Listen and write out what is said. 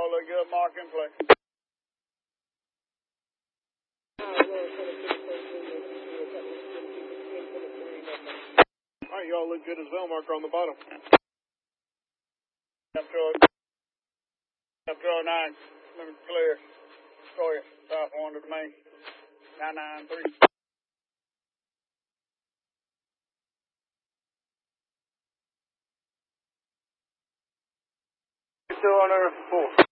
All look good, mark and play. Alright, y'all look good as well, marker on the bottom. Control 9, limit clear. Sawyer, south 1 to the main. 993. 2 on Earth 4.